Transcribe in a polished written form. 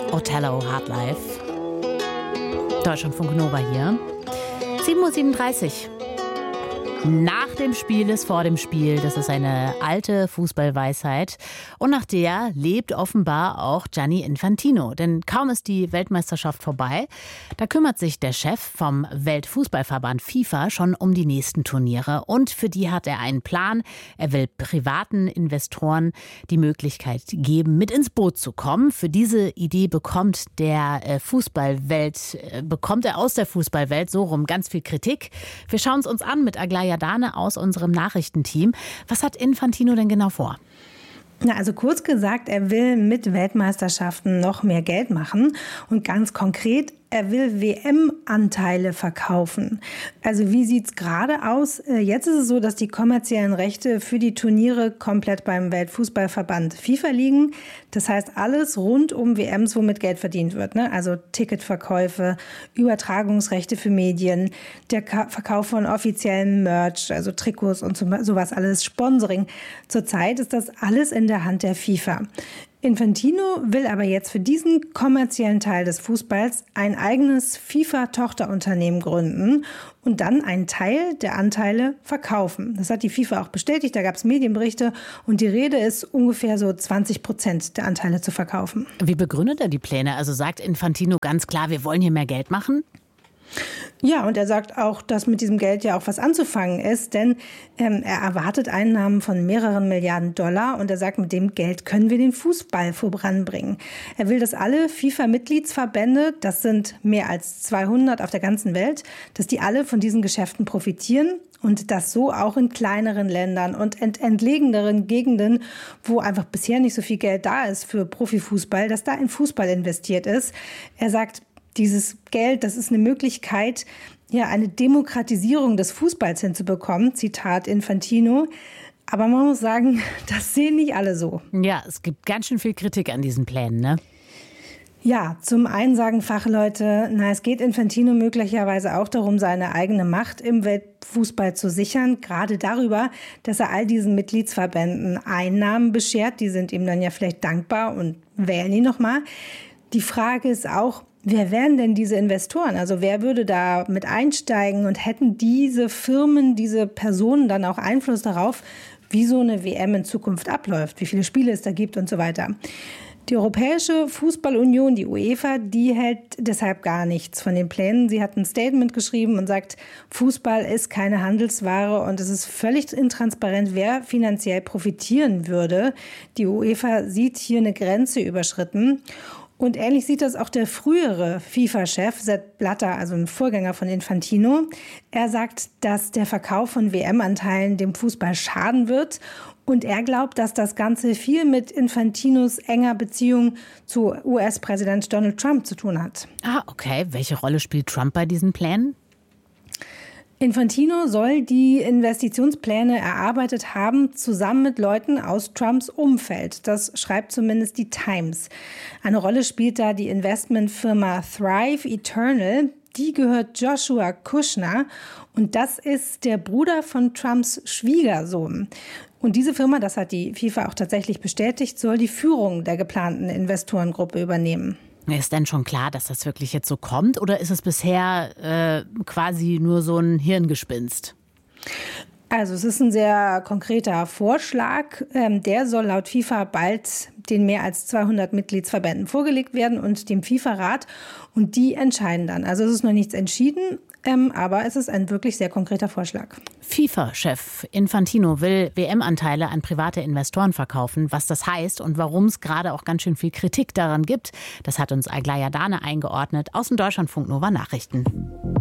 Othello, Hard Life. Deutschlandfunk Nova hier. 7:37 Uhr. Nach dem Spiel ist vor dem Spiel. Das ist eine alte Fußballweisheit. Und nach der lebt offenbar auch Gianni Infantino. Denn kaum ist die Weltmeisterschaft vorbei, da kümmert sich der Chef vom Weltfußballverband FIFA schon um die nächsten Turniere. Und für die hat er einen Plan. Er will privaten Investoren die Möglichkeit geben, mit ins Boot zu kommen. Für diese Idee bekommt er aus der Fußballwelt so rum ganz viel Kritik. Wir schauen es uns an mit Aglaya Dane aus unserem Nachrichtenteam. Was hat Infantino denn genau vor? Also kurz gesagt, er will mit Weltmeisterschaften noch mehr Geld machen und ganz konkret, er will WM-Anteile verkaufen. Also wie sieht's gerade aus? Jetzt ist es so, dass die kommerziellen Rechte für die Turniere komplett beim Weltfußballverband FIFA liegen. Das heißt alles rund um WMs, womit Geld verdient wird. Also Ticketverkäufe, Übertragungsrechte für Medien, der Verkauf von offiziellem Merch, also Trikots und sowas alles, Sponsoring. Zurzeit ist das alles in der Hand der FIFA. Infantino will aber jetzt für diesen kommerziellen Teil des Fußballs ein eigenes FIFA-Tochterunternehmen gründen und dann einen Teil der Anteile verkaufen. Das hat die FIFA auch bestätigt, da gab es Medienberichte und die Rede ist, ungefähr so 20% der Anteile zu verkaufen. Wie begründet er die Pläne? Also sagt Infantino ganz klar, wir wollen hier mehr Geld machen? Ja, und er sagt auch, dass mit diesem Geld ja auch was anzufangen ist, denn er erwartet Einnahmen von mehreren Milliarden $. Und er sagt, mit dem Geld können wir den Fußball voranbringen. Er will, dass alle FIFA-Mitgliedsverbände, das sind mehr als 200 auf der ganzen Welt, dass die alle von diesen Geschäften profitieren. Und das so auch in kleineren Ländern und entlegeneren Gegenden, wo einfach bisher nicht so viel Geld da ist für Profifußball, dass da in Fußball investiert ist. Er sagt, dieses Geld, das ist eine Möglichkeit, eine Demokratisierung des Fußballs hinzubekommen. Zitat Infantino. Aber man muss sagen, das sehen nicht alle so. Ja, es gibt ganz schön viel Kritik an diesen Plänen, ne? Ja, zum einen sagen Fachleute, es geht Infantino möglicherweise auch darum, seine eigene Macht im Weltfußball zu sichern. Gerade darüber, dass er all diesen Mitgliedsverbänden Einnahmen beschert. Die sind ihm dann ja vielleicht dankbar und wählen ihn nochmal. Die Frage ist auch, wer wären denn diese Investoren? Also wer würde da mit einsteigen und hätten diese Firmen, diese Personen dann auch Einfluss darauf, wie so eine WM in Zukunft abläuft, wie viele Spiele es da gibt und so weiter? Die Europäische Fußballunion, die UEFA, die hält deshalb gar nichts von den Plänen. Sie hat ein Statement geschrieben und sagt, Fußball ist keine Handelsware und es ist völlig intransparent, wer finanziell profitieren würde. Die UEFA sieht hier eine Grenze überschritten. Und ähnlich sieht das auch der frühere FIFA-Chef Sepp Blatter, also ein Vorgänger von Infantino. Er sagt, dass der Verkauf von WM-Anteilen dem Fußball schaden wird. Und er glaubt, dass das Ganze viel mit Infantinos enger Beziehung zu US-Präsident Donald Trump zu tun hat. Ah, okay. Welche Rolle spielt Trump bei diesen Plänen? Infantino soll die Investitionspläne erarbeitet haben, zusammen mit Leuten aus Trumps Umfeld. Das schreibt zumindest die Times. Eine Rolle spielt da die Investmentfirma Thrive Eternal. Die gehört Joshua Kushner und das ist der Bruder von Trumps Schwiegersohn. Und diese Firma, das hat die FIFA auch tatsächlich bestätigt, soll die Führung der geplanten Investorengruppe übernehmen. Ist denn schon klar, dass das wirklich jetzt so kommt oder ist es bisher quasi nur so ein Hirngespinst? Also es ist ein sehr konkreter Vorschlag. Der soll laut FIFA bald den mehr als 200 Mitgliedsverbänden vorgelegt werden und dem FIFA-Rat. Und die entscheiden dann. Also es ist noch nichts entschieden, aber es ist ein wirklich sehr konkreter Vorschlag. FIFA-Chef Infantino will WM-Anteile an private Investoren verkaufen. Was das heißt und warum es gerade auch ganz schön viel Kritik daran gibt, das hat uns Aglaya Dane eingeordnet aus dem Deutschlandfunk Nova Nachrichten.